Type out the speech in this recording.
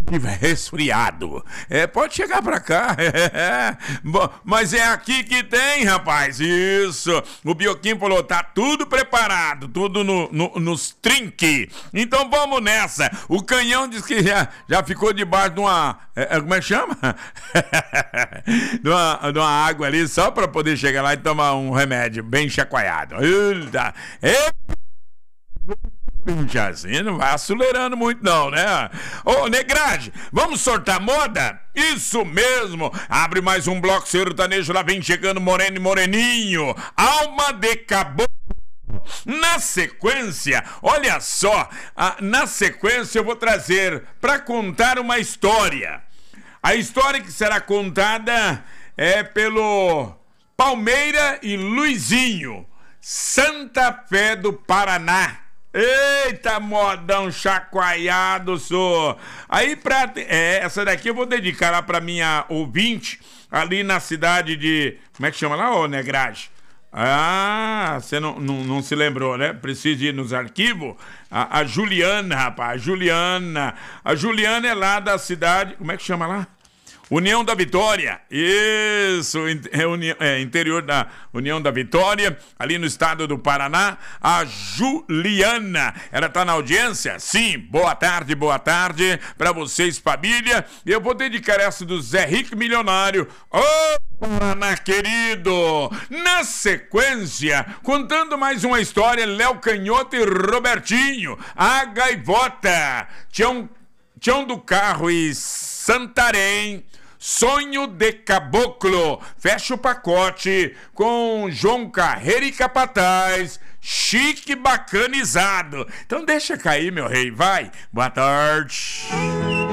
tiver resfriado, pode chegar pra cá. Bom, mas é aqui que tem, rapaz. Isso. O Bioquim falou, tá tudo preparado, tudo nos trinque. Então vamos nessa. O Canhão diz que já ficou debaixo de uma... como é que chama? de uma água ali, só pra poder chegar lá e tomar um remédio bem chacoalhado. Assim, não vai acelerando muito não, né? Ô, Negrade, vamos sortar moda? Isso mesmo! Abre mais um bloco sertanejo, lá vem chegando Moreno e Moreninho, Alma de Caboclo. Na sequência, olha só, na sequência eu vou trazer para contar uma história. A história que será contada é pelo Palmeira e Luizinho, Santa Fé do Paraná. Eita, modão chacoalhado, sou. Aí, essa daqui eu vou dedicar lá pra minha ouvinte, ali na cidade de... Como é que chama lá, ô Negrage? Você não se lembrou, né? Precisa ir nos arquivos. A Juliana, rapaz, a Juliana é lá da cidade... Como é que chama lá? União da Vitória, isso, interior da União da Vitória, ali no estado do Paraná. A Juliana, ela tá na audiência? Sim, boa tarde pra vocês, família. Eu vou dedicar essa do Zé Rico Milionário. Paraná querido. Na sequência, contando mais uma história, Léo Canhoto e Robertinho, a Gaivota, Tião do Carro e Santarém, Sonho de Caboclo, fecha o pacote com João Carreira e Capataz, chique bacanizado. Então deixa cair, meu rei, vai. Boa tarde.